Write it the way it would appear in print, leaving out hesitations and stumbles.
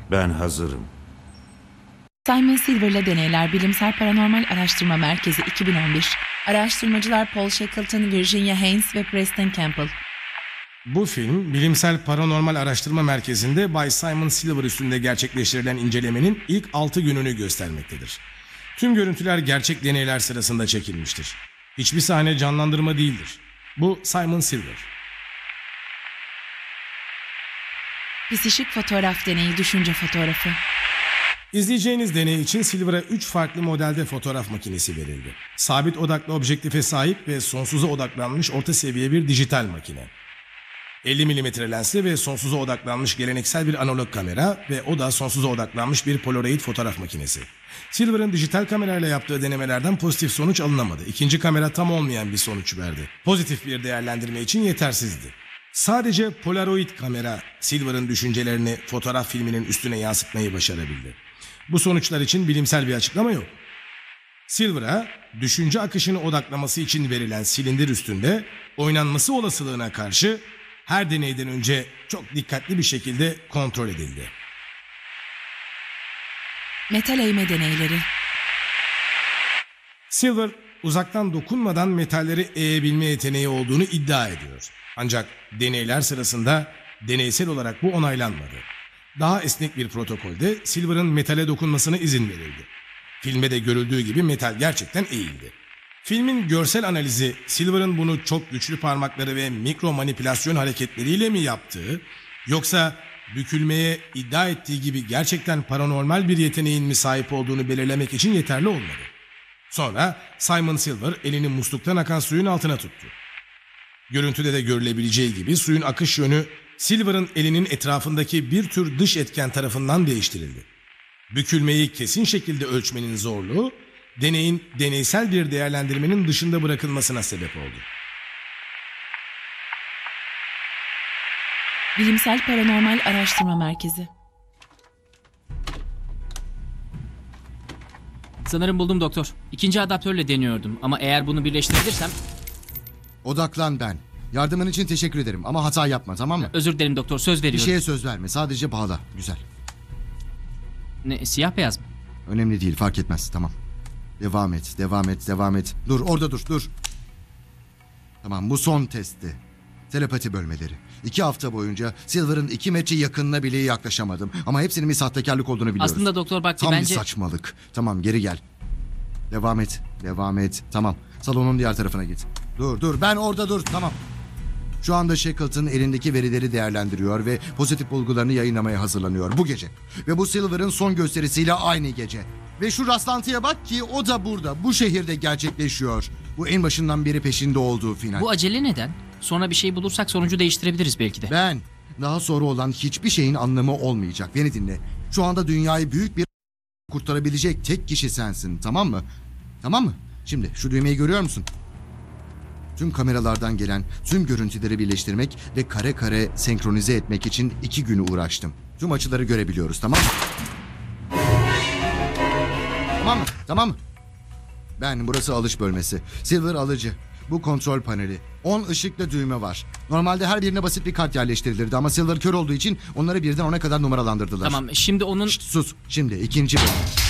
Ben hazırım. Simon Silver'la Deneyler Bilimsel Paranormal Araştırma Merkezi 2011. Araştırmacılar Paul Shackleton, Virginia Haynes ve Preston Campbell. Bu film, Bilimsel Paranormal Araştırma Merkezi'nde Bay Simon Silver üstünde gerçekleştirilen incelemenin ilk 6 gününü göstermektedir. Tüm görüntüler gerçek deneyler sırasında çekilmiştir. Hiçbir sahne canlandırma değildir. Bu Simon Silver. Psişik fotoğraf deneyi, düşünce fotoğrafı. İzleyeceğiniz deney için Silver'a 3 farklı modelde fotoğraf makinesi verildi. Sabit odaklı objektife sahip ve sonsuza odaklanmış orta seviye bir dijital makine. 50 mm lensli ve sonsuza odaklanmış geleneksel bir analog kamera ve o da sonsuza odaklanmış bir Polaroid fotoğraf makinesi. Silver'ın dijital kamerayla yaptığı denemelerden pozitif sonuç alınamadı. İkinci kamera tam olmayan bir sonuç verdi. Pozitif bir değerlendirme için yetersizdi. Sadece Polaroid kamera Silver'ın düşüncelerini fotoğraf filminin üstüne yansıtmayı başarabildi. Bu sonuçlar için bilimsel bir açıklama yok. Silver'a düşünce akışını odaklaması için verilen silindir üstünde oynanması olasılığına karşı her deneyden önce çok dikkatli bir şekilde kontrol edildi. Metal eğme deneyleri. Silver uzaktan dokunmadan metalleri eğebilme yeteneği olduğunu iddia ediyor. Ancak deneyler sırasında deneysel olarak bu onaylanmadı. Daha esnek bir protokolde Silver'ın metale dokunmasına izin verildi. Filmde de görüldüğü gibi metal gerçekten eğildi. Filmin görsel analizi Silver'ın bunu çok güçlü parmakları ve mikro manipülasyon hareketleriyle mi yaptığı, yoksa bükülmeye iddia ettiği gibi gerçekten paranormal bir yeteneğin mi sahip olduğunu belirlemek için yeterli olmadı. Sonra Simon Silver elini musluktan akan suyun altına tuttu. Görüntüde de görülebileceği gibi suyun akış yönü Silver'ın elinin etrafındaki bir tür dış etken tarafından değiştirildi. Bükülmeyi kesin şekilde ölçmenin zorluğu, deneyin deneysel bir değerlendirmenin dışında bırakılmasına sebep oldu. Bilimsel Paranormal Araştırma Merkezi. Sanırım buldum doktor. İkinci adaptörle deniyordum ama eğer bunu birleştirebilirsem... Odaklan Ben. Yardımın için teşekkür ederim ama hata yapma, tamam mı? Özür dilerim doktor, söz Bir veriyorum. şeye söz verme, sadece bağla. Güzel. Ne, siyah beyaz mı? Önemli değil, fark etmez, tamam. Devam et. Dur, orada dur. Tamam, bu son testti. Telepati bölmeleri. 2 hafta boyunca Silver'ın 2 metre yakınına bile yaklaşamadım. Ama hepsinin bir sahtekarlık olduğunu biliyoruz. Aslında doktor bak Tam bence... bir saçmalık. Tamam, geri gel. Devam et. Tamam, salonun diğer tarafına git. Dur, Ben orada dur, tamam. Şu anda Shackleton elindeki verileri değerlendiriyor ve pozitif bulgularını yayınlamaya hazırlanıyor bu gece. Ve bu Silver'ın son gösterisiyle aynı gece. Ve şu rastlantıya bak ki o da burada, bu şehirde gerçekleşiyor. Bu en başından beri peşinde olduğu final. Bu acele neden? Sonra bir şey bulursak sonucu değiştirebiliriz belki de. Ben, daha sonra olan hiçbir şeyin anlamı olmayacak. Beni dinle. Şu anda dünyayı büyük bir kurtarabilecek tek kişi sensin, tamam mı? Tamam mı? Şimdi şu düğmeyi görüyor musun? Tüm kameralardan gelen tüm görüntüleri birleştirmek ve kare kare senkronize etmek için 2 gün uğraştım. Tüm açıları görebiliyoruz, tamam mı? Tamam mı? Ben, burası alış bölmesi. Silver alıcı. Bu kontrol paneli. 10 ışıklı düğme var. Normalde her birine basit bir kart yerleştirilirdi ama Silver kör olduğu için onları birden 10'a kadar numaralandırdılar. Tamam, şimdi onun... Şşt, sus. Şimdi ikinci bölüm.